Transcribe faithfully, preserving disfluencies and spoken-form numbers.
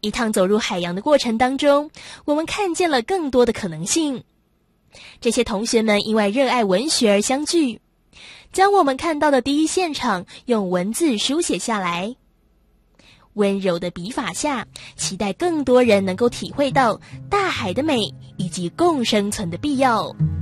一趟走入海洋的过程当中，我们看见了更多的可能性。这些同学们因为热爱文学而相聚，将我们看到的第一现场用文字书写下来。温柔的笔法下，期待更多人能够体会到大海的美以及共生存的必要。